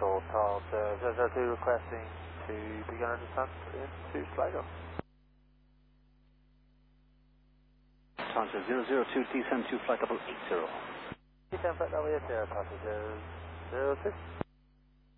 Short Tall 002 requesting to begin a descent into Sligo. Toronto 002, descend to flight level 80. Descent flight level 80, passengers 02.